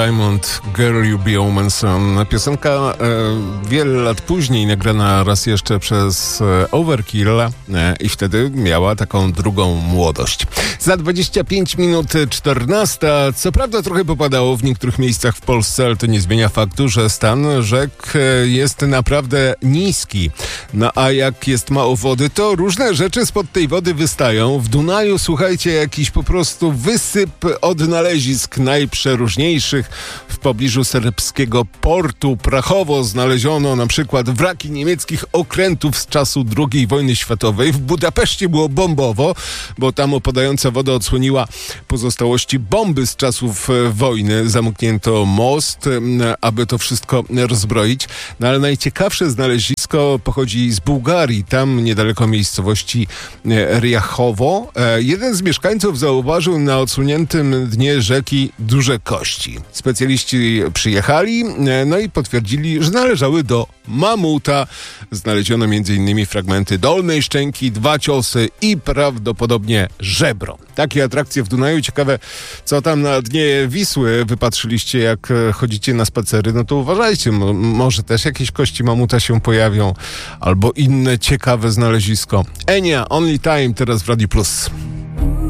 Diamond, Girl You Be a Woman Son. Piosenka wiele lat później nagrana raz jeszcze przez Overkill i wtedy miała taką drugą młodość. Za 25 minut 14. Co prawda trochę popadało w niektórych miejscach w Polsce, ale to nie zmienia faktu, że stan rzek jest naprawdę niski. No a jak jest mało wody, to różne rzeczy spod tej wody wystają. W Dunaju, słuchajcie, jakiś po prostu wysyp odnalezisk najprzeróżniejszych. W pobliżu serbskiego portu Prachowo znaleziono na przykład wraki niemieckich okrętów z czasu II wojny światowej. W Budapeszcie było bombowo, bo tam opadająca woda odsłoniła pozostałości bomby z czasów wojny. Zamknięto most, aby to wszystko rozbroić. No ale najciekawsze znalezisko pochodzi z Bułgarii. Tam niedaleko miejscowości Riachowo jeden z mieszkańców zauważył na odsuniętym dnie rzeki duże kości. Specjaliści przyjechali, no i potwierdzili, że należały do mamuta. Znaleziono m.in. fragmenty dolnej szczęki, 2 ciosy i prawdopodobnie żebro. Takie atrakcje w Dunaju. Ciekawe, co tam na dnie Wisły wypatrzyliście, jak chodzicie na spacery. No to uważajcie, może też jakieś kości mamuta się pojawią, albo inne ciekawe znalezisko. Enia, Only Time, teraz w Radiu Plus.